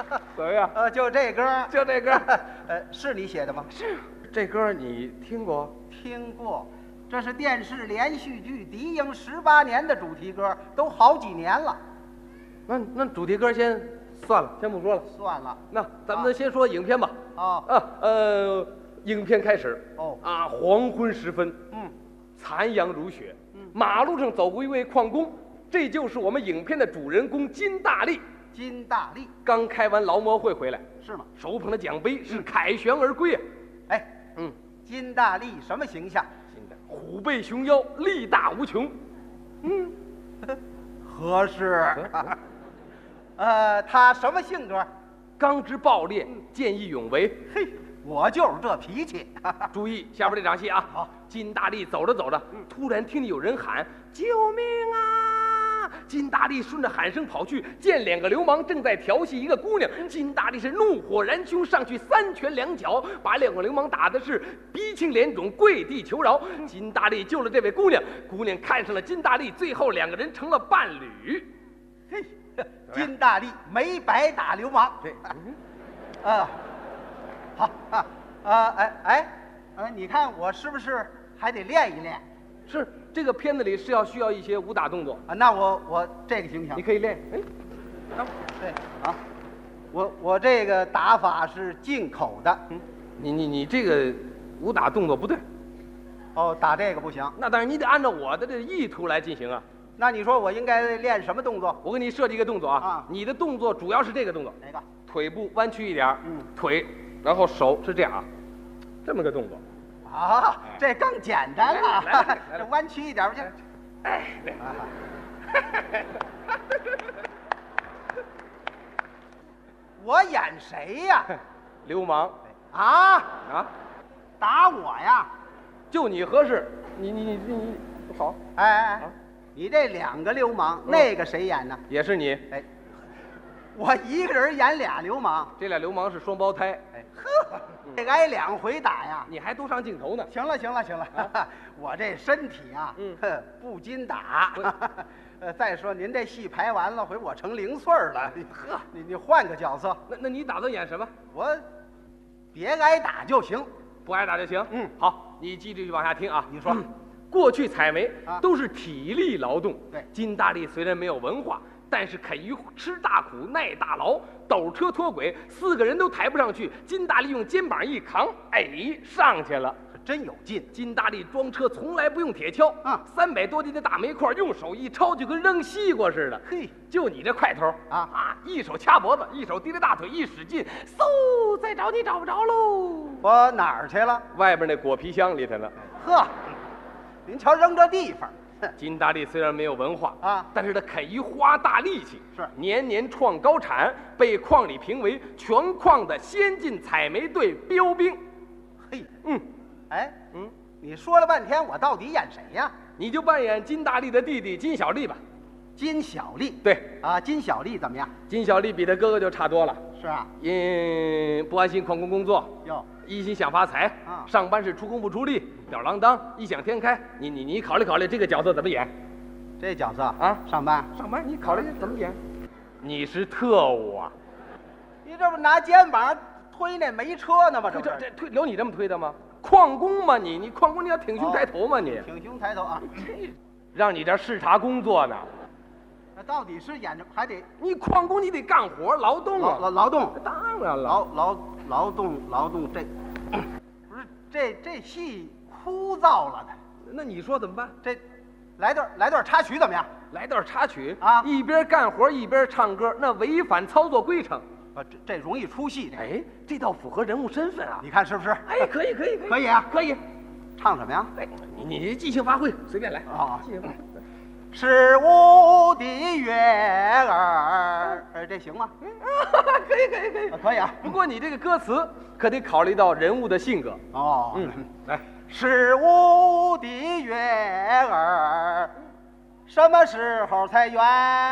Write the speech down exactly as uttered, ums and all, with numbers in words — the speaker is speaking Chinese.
怎么样？ 呃，就这歌， 就这歌， 呃，是你写的吗？ 是这歌你听过？ 听过，这是电视连续剧《敌营十八年》的主题歌，都好几年了。 那那主题歌先算了，先不说了。 算了， 那咱们先说影片吧。 哦啊，呃，影片开始。 哦啊，黄昏时分， 嗯， 残阳如血， 嗯马路上走过一位矿工，这就是我们影片的主人公金大力。 金大力刚开完劳模会回来， 是吗？ 手捧的奖杯是凯旋而归啊。 哎， 嗯， 金大力什么形象？ 新的虎背熊腰，力大无穷。嗯， 合适。呃，他什么性格？ 刚直暴烈，见义勇为。 嘿，我就是这脾气。 注意下边这场戏啊！ 好， 金大力走着走着，突然听见有人喊：“救命啊！”金大力顺着喊声跑去，见两个流氓正在调戏一个姑娘。金大力是怒火燃胸，上去三拳两脚，把两个流氓打的是鼻青脸肿，跪地求饶。金大力救了这位姑娘，姑娘看上了金大力，最后两个人成了伴侣。 嘿，金大力没白打流氓。 这， 啊，好啊啊哎哎，呃，你看我是不是还得练一练是这个片子里是要需要一些武打动作， 啊？那我我这个行不行？ 你可以练。哎，等会儿对啊，我我这个打法是进口的。 嗯，你你你这个武打动作不对， 哦，打这个不行。 那当然你得按照我的这意图来进行啊。 那你说我应该练什么动作？ 我给你设计一个动作啊， 啊你的动作主要是这个动作， 哪个？ 腿部弯曲一点， 嗯， 腿，然后手是这样啊，这么个动作。 啊，这更简单了。 来来来来这弯曲一点不就？ 哎，对啊我演谁呀？ 流氓啊， 啊， 打我呀？ 就你合适，你你你你你好， 哎哎哎啊， 你这两个流氓， 嗯那个谁演呢？ 也是你， 哎，我一个人演俩流氓。 这俩流氓是双胞胎， 哎呵，这挨两回打呀。 你还都上镜头呢。 行了行了行了，我这身体啊， 嗯呵不禁打。呃，再说您这戏排完了，回我成零碎儿了。呵，你你换个角色， 那那你打算演什么？ 我别挨打就行。 不挨打就行。 嗯， 好，你继续往下听啊。 你说嗯过去采煤啊都是体力劳动， 对金大力虽然没有文化，但是肯于吃大苦耐大劳，斗车脱轨，四个人都抬不上去，金大力用肩膀一扛，哎，上去了。 真有劲。 金大力装车从来不用铁锹， 啊三百多斤的大煤块用手一抄就跟扔西瓜似的。 嘿， 就你这块头啊啊，一手掐脖子，一手提着大腿，一使劲，嗖，再找你找不着喽。 我哪儿去了？ 外边那果皮箱里头呢。 呵，您瞧扔这地方，哼金大力虽然没有文化啊但是他肯于花大力气， 是年年创高产，被矿里评为全矿的先进采煤队标兵。 嘿， 嗯哎， 嗯， 你说了半天，我到底演谁呀？ 你就扮演金大力的弟弟金小丽吧。 金小丽。 对， 啊，金小丽怎么样？ 金小丽比他哥哥就差多了， 是啊， 因不安心矿工工作， 哟， 一心想发财， 啊上班是出工不出力，吊儿郎当，异想天开。你你你考虑考虑这个角色怎么演？ 这角色啊上班。 上班你考虑怎么演？你是特务啊？ 你这不拿肩膀推那煤车呢吗？这不是这这推有你这么推的吗？矿工嘛你，你矿工你要挺胸抬头嘛你， 挺胸抬头啊。 让你这视察工作呢。 那到底是演着还得你矿工你得干活劳动劳劳啊。 劳动， 当然了， 劳劳劳动劳动这，不是这这戏枯燥了的。 那你说怎么办？ 这来段来段插曲怎么样？ 来段插曲啊一边干活一边唱歌，那违反操作规程。 啊，这这容易出戏。这哎，这倒符合人物身份啊。 你看是不是？ 哎，可以可以可以可以啊可以。 唱什么呀？ 哎，你你即兴发挥，随便来啊即兴发挥。 是我的月儿，呃这行吗？ 可以可以可以啊，可以啊。 不过你这个歌词可得考虑到人物的性格。 哦， 嗯，来， 是我的月儿，什么时候才圆？